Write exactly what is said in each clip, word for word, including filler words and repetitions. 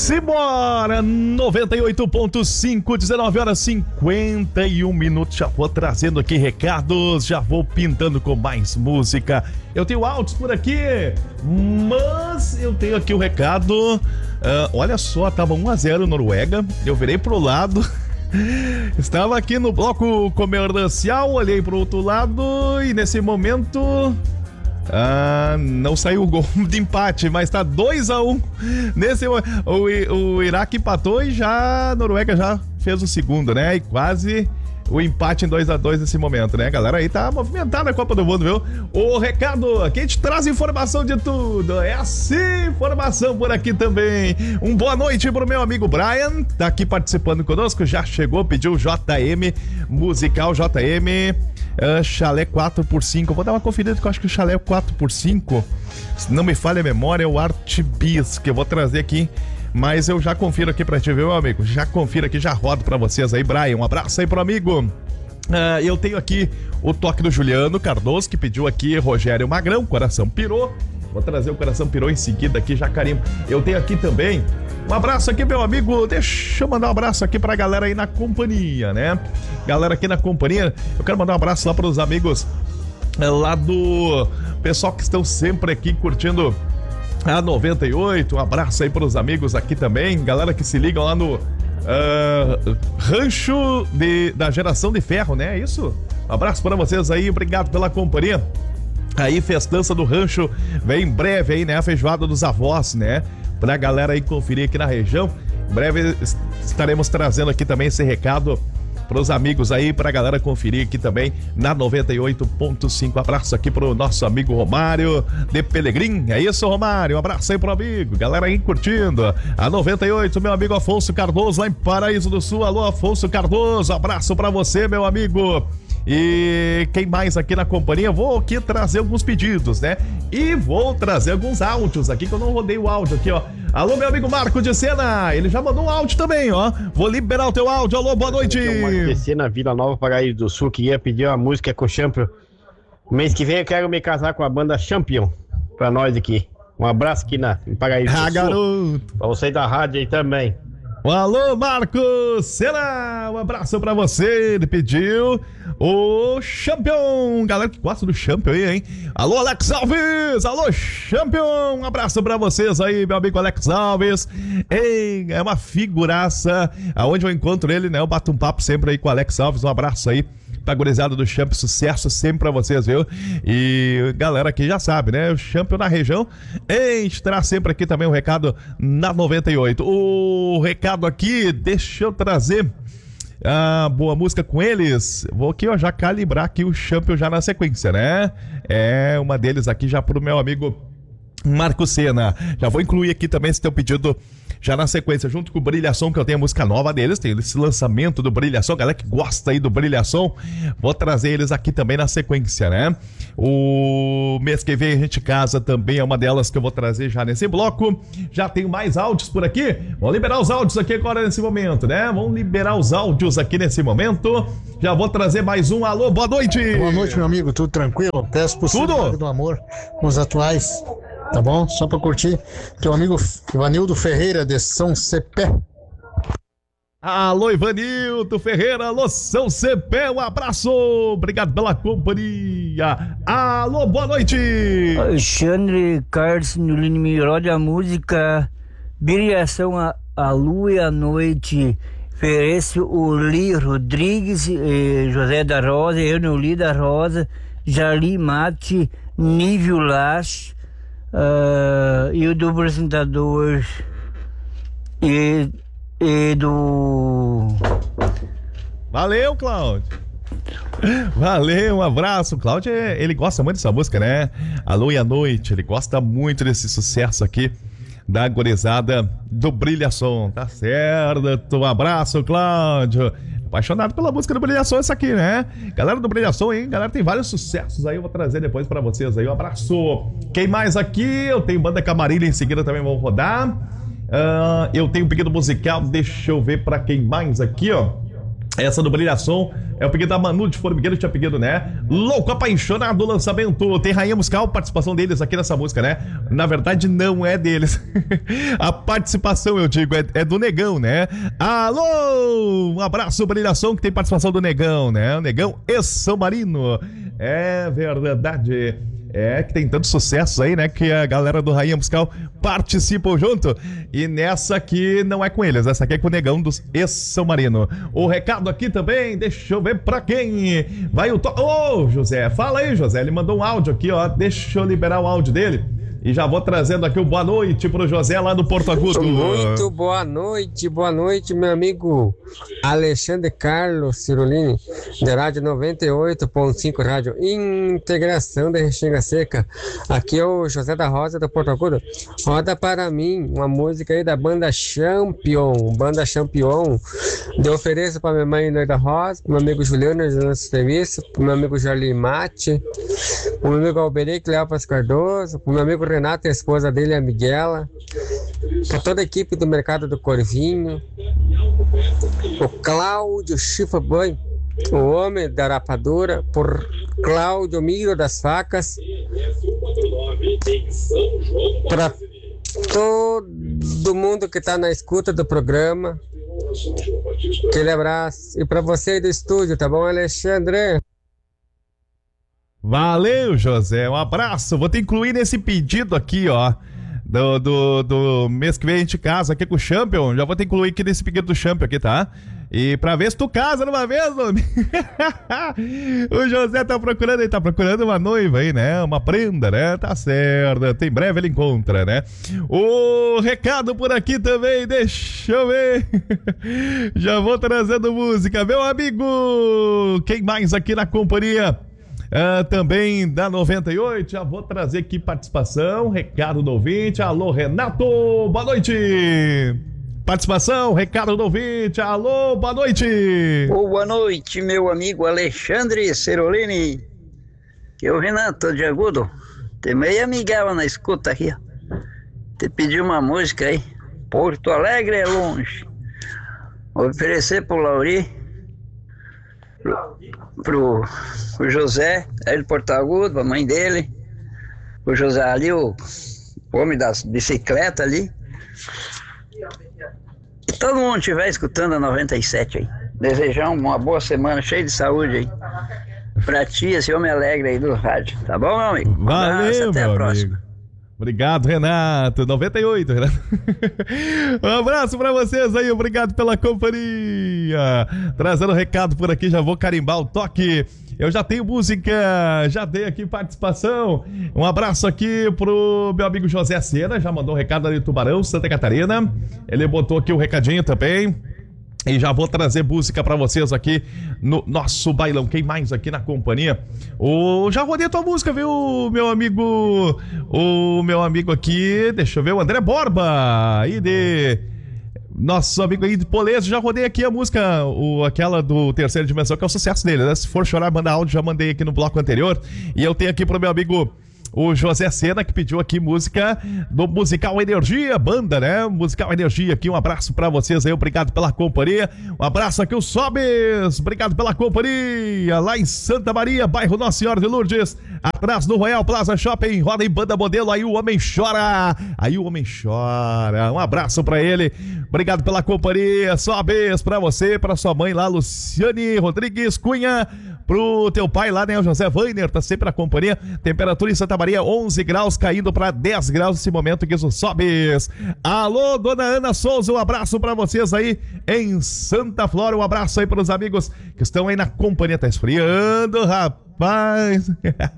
Simbora! noventa e oito ponto cinco, dezenove horas e cinquenta e um minutos. Já vou trazendo aqui recados, já vou pintando com mais música. Eu tenho áudios por aqui, mas eu tenho aqui o recado. Uh, olha só, tava um a zero Noruega. Eu virei pro lado. Estava aqui no bloco comercial, olhei pro outro lado e nesse momento. Ah, não saiu o gol de empate, mas tá dois a um. Nesse, o, o Iraque empatou e já a Noruega já fez o segundo, né? E quase o empate em dois a dois nesse momento, né? A galera aí tá movimentada na Copa do Mundo, viu? O recado, aqui a gente traz informação de tudo. É assim, informação por aqui também. Um boa noite pro meu amigo Brian, tá aqui participando conosco, já chegou, pediu J M, musical J M. Uh, chalé quatro por cinco. Vou dar uma conferida que eu acho que o chalé quatro por cinco, se não me falha a memória, é o Art Bis, que eu vou trazer aqui. Mas eu já confiro aqui pra ti, viu, meu amigo? Já confiro aqui, já rodo pra vocês aí, Brian. Um abraço aí pro amigo. Uh, eu tenho aqui o toque do Juliano Cardoso, que pediu aqui Rogério Magrão, Coração Pirou. Vou trazer o Coração Pirou em seguida aqui, já carimbo. Eu tenho aqui também um abraço aqui, meu amigo. Deixa eu mandar um abraço aqui pra galera aí na companhia, né? Galera aqui na companhia, eu quero mandar um abraço lá pros amigos lá do pessoal que estão sempre aqui curtindo a noventa e oito. Um abraço aí pros amigos aqui também. Galera que se ligam lá no uh, Rancho de, da Geração de Ferro, né? É isso? Um abraço pra vocês aí, obrigado pela companhia. Aí, festança do rancho, vem em breve aí, né? A feijoada dos avós, né? Pra galera aí conferir aqui na região. Em breve estaremos trazendo aqui também esse recado pros amigos aí, pra galera conferir aqui também na noventa e oito ponto cinco. Abraço aqui pro nosso amigo Romário de Pelegrim. É isso, Romário? Um abraço aí pro amigo. Galera aí curtindo a noventa e oito, meu amigo Afonso Cardoso, lá em Paraíso do Sul. Alô, Afonso Cardoso, abraço pra você, meu amigo. E quem mais aqui na companhia? Vou aqui trazer alguns pedidos, né? E vou trazer alguns áudios aqui, que eu não rodei o áudio aqui, ó. Alô, meu amigo Marco de Sena, ele já mandou um áudio também, ó. Vou liberar o teu áudio. Alô, boa noite. Eu Marco de Sena, Vila Nova, Paraíso do Sul, queria pedir uma música com o Champion. Mês que vem eu quero me casar com a banda Champion, pra nós aqui. Um abraço aqui na, em Paraíso do ah, Sul. Garoto. Pra você da rádio aí também. Alô, Marcos Sena, um abraço pra você, ele pediu o Champion, galera que gosta do Champion aí, hein? Alô, Alex Alves, alô, Champion, um abraço pra vocês aí, meu amigo Alex Alves. Ei, é uma figuraça, aonde eu encontro ele, né? Eu bato um papo sempre aí com o Alex Alves, um abraço aí pra gurizada do Champion, sucesso sempre pra vocês, viu? E galera aqui já sabe, né? O Champion na região, a gente traz sempre aqui também um recado na noventa e oito. O recado aqui, deixa eu trazer a boa música com eles. Vou aqui, ó, já calibrar aqui o Champion já na sequência, né? É uma deles aqui já pro meu amigo Marco Sena. Já vou incluir aqui também esse teu pedido já na sequência, junto com o Brilhação, que eu tenho a música nova deles, tem esse lançamento do Brilhação, galera que gosta aí do Brilhação, vou trazer eles aqui também na sequência, né? O mês que vem a gente casa também é uma delas que eu vou trazer já nesse bloco. Já tenho mais áudios por aqui, vamos liberar os áudios aqui agora nesse momento, né? Vamos liberar os áudios aqui nesse momento, já vou trazer mais um. Alô, boa noite! Boa noite, meu amigo, tudo tranquilo? Peço por tudo do amor com os atuais. Tá bom? Só pra curtir. Teu amigo Ivanildo Ferreira de São Cepé. Alô, Ivanildo Ferreira, alô, São Cepé, um abraço. Obrigado pela companhia. Alô, boa noite. Alexandre Carlos Nulini Miró, a música Brilhação a, a Lua e a Noite. Oferece o Li Rodrigues, eh, José da Rosa, Ernuli da Rosa, Jali Mate, Nívio Lache. Uh, e o do apresentador e, e do... Valeu, Cláudio. Valeu, um abraço. Cláudio, ele gosta muito dessa música, né? Alô e a Noite, ele gosta muito desse sucesso aqui da gorizada do Brilhação. Tá certo, um abraço, Cláudio. Apaixonado pela música do Brilhação essa aqui, né? Galera do Brilhação, hein? Galera, tem vários sucessos aí, eu vou trazer depois pra vocês aí. Um abraço. Quem mais aqui? Eu tenho Banda Camarilha em seguida também, vou rodar. Uh, eu tenho um pedido musical, deixa eu ver pra quem mais aqui, ó. Essa do Brilhação é o pedido da Manu de Formigueiro, tinha pedido, né? Louco, apaixonado, lançamento. Tem Rainha Musical, participação deles aqui nessa música, né? Na verdade, não é deles. A participação, eu digo, é, é do Negão, né? Alô! Um abraço, Brilhação, que tem participação do Negão, né? O Negão e São Marino. É verdade. É, que tem tantos sucessos aí, né? Que a galera do Rainha Musical participam junto. E nessa aqui não é com eles, essa aqui é com o Negão dos ex-São Marino. O recado aqui também, deixa eu ver pra quem. Vai o... To... Ô, José, fala aí, José. Ele mandou um áudio aqui, ó. Deixa eu liberar o áudio dele. E já vou trazendo aqui o boa noite pro José lá do Porto Agudo. Muito boa noite, boa noite, meu amigo Alexandre Carlos Cirolini, da Rádio noventa e oito ponto cinco, Rádio Integração da Restinga Seca. Aqui é o José da Rosa do Porto Agudo. Roda para mim uma música aí da banda Champion, banda Champion. Eu ofereço para minha mãe Noida Rosa, pro meu amigo Juliano do nosso serviço, pro meu amigo Jorli Mate, pro meu amigo Alberic Leopas Cardoso, pro meu amigo Renato e a esposa dele, a Miguela, para toda a equipe do Mercado do Corvinho, o Cláudio Chifabanho, o homem da rapadura, por Cláudio Miro das Facas, para todo mundo que está na escuta do programa, aquele abraço, e para você aí do estúdio, tá bom, Alexandre? Valeu, José, um abraço. Vou te incluir nesse pedido aqui, ó, do, do, do mês que vem a gente casa aqui com o Champion. Já vou te incluir aqui nesse pedido do Champion aqui, tá? E pra ver se tu casa numa vez, homem. O José tá procurando, ele tá procurando uma noiva aí, né? Uma prenda, né? Tá certo, em breve ele encontra, né? O recado por aqui também, deixa eu ver. Já vou trazendo música, meu amigo. Quem mais aqui na companhia? Uh, também da noventa e oito, já vou trazer aqui participação, recado do ouvinte. Alô, Renato, boa noite. Participação, recado do ouvinte. Alô, boa noite. Boa noite, meu amigo Alexandre Cerolini. Que é o Renato de Agudo. Tem meia Miguel na escuta aqui, ó. Te pediu uma música aí. Porto Alegre é longe. Vou oferecer pro Lauri, pro, pro José, aí de Porto Agudo, a mãe dele, o José ali, o, o homem das bicicletas ali. E todo mundo estiver escutando a noventa e sete aí. Desejar uma boa semana, cheia de saúde aí. Pra ti, esse homem alegre aí do rádio. Tá bom, meu amigo? Um Valeu, abraço, até meu a próxima. amigo. Obrigado, Renato. noventa e oito, Renato. Um abraço pra vocês aí, obrigado pela companhia. Trazendo recado por aqui, já vou carimbar o toque. Eu já tenho música, já dei aqui participação. Um abraço aqui pro meu amigo José Sena, já mandou um recado ali do Tubarão, Santa Catarina. Ele botou aqui o um recadinho também. E já vou trazer música pra vocês aqui no nosso bailão. Quem mais aqui na companhia? O... Já rodei a tua música, viu, meu amigo? O meu amigo aqui, deixa eu ver, o André Borba. Aí de... Nosso amigo aí de Poleso, já rodei aqui a música, o, aquela do Terceira Dimensão, que é o sucesso dele, né? Se for chorar, manda áudio, já mandei aqui no bloco anterior. E eu tenho aqui pro meu amigo... O José Sena, que pediu aqui música do Musical Energia, banda, né? Musical Energia aqui, um abraço pra vocês aí, obrigado pela companhia. Um abraço aqui, o Sobes, obrigado pela companhia. Lá em Santa Maria, bairro Nossa Senhora de Lourdes, atrás do Royal Plaza Shopping, roda em banda modelo, aí o homem chora. Aí o homem chora. Um abraço pra ele, obrigado pela companhia. Sobes pra você, pra sua mãe lá, Luciane Rodrigues Cunha. Pro teu pai lá, né, o José Weiner, tá sempre na companhia. Temperatura em Santa Maria, onze graus, caindo pra dez graus nesse momento que isso sobe. Alô, dona Ana Souza, um abraço pra vocês aí em Santa Flora. Um abraço aí pros amigos que estão aí na companhia. Tá esfriando, rapaz.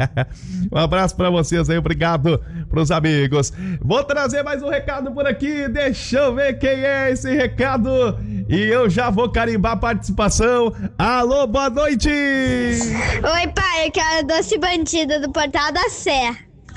Um abraço pra vocês aí, obrigado pros amigos. Vou trazer mais um recado por aqui, deixa eu ver quem é esse recado. E eu já vou carimbar a participação. Alô, boa noite! Oi, pai, eu quero doce bandida do Portal da Sé.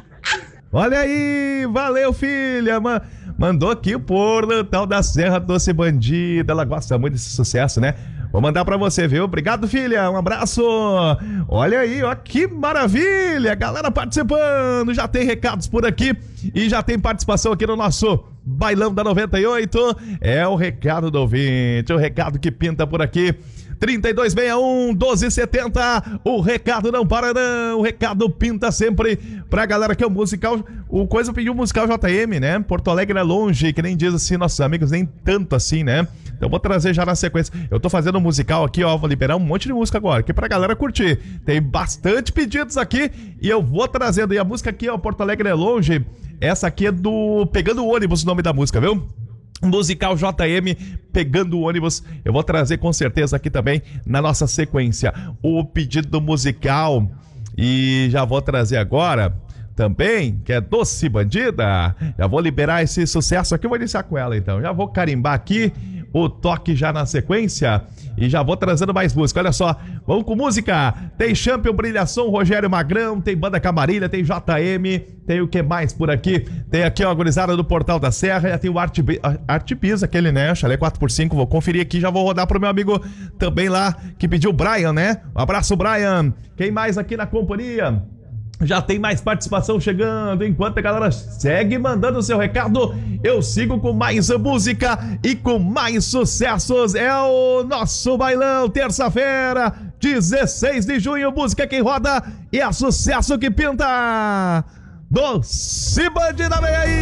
Olha aí, valeu, filha. Man, mandou aqui o Portal da Serra, doce bandida. Ela gosta muito desse sucesso, né? Vou mandar pra você, viu? Obrigado, filha. Um abraço. Olha aí, ó, que maravilha. Galera participando. Já tem recados por aqui e já tem participação aqui no nosso Bailão da noventa e oito. É o recado do ouvinte, o recado que pinta por aqui. trinta e dois sessenta e um, doze setenta. O recado não para não, o recado pinta sempre pra galera que é o musical, o Coisa pediu o musical J M, né? Porto Alegre é longe, que nem diz assim nossos amigos, nem tanto assim, né? Então vou trazer já na sequência. Eu tô fazendo um musical aqui, ó, vou liberar um monte de música agora, aqui pra galera curtir. Tem bastante pedidos aqui e eu vou trazendo. E a música aqui, ó, Porto Alegre é longe, essa aqui é do Pegando o Ônibus, o nome da música, viu? Musical J M, Pegando o Ônibus. Eu vou trazer com certeza aqui também na nossa sequência o pedido do musical. E já vou trazer agora também, que é Doce Bandida. Já vou liberar esse sucesso aqui, vou iniciar com ela então. Já vou carimbar aqui o toque já na sequência e já vou trazendo mais música. Olha só, vamos com música. Tem Champion, Brilhação, Rogério Magrão, tem Banda Camarilha, tem J M, tem o que mais por aqui? Tem aqui, ó, a gurizada do Portal da Serra, já tem o Arte, Arte Pisa, aquele, né? Chalé quatro por cinco, vou conferir aqui, já vou rodar pro meu amigo também lá, que pediu o Brian, né? Um abraço, Brian. Quem mais aqui na companhia? Já tem mais participação chegando. Enquanto a galera segue mandando o seu recado, eu sigo com mais música e com mais sucessos. É o nosso bailão, terça-feira, dezesseis de junho. Música que roda e é sucesso que pinta. Doce Bandida, vem aí!